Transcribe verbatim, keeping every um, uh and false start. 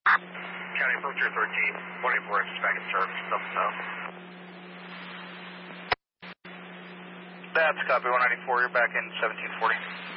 County Filter thirteen, one eighty-four inches back in service, south south. That's copy, one ninety-four, you're back in seventeen forty.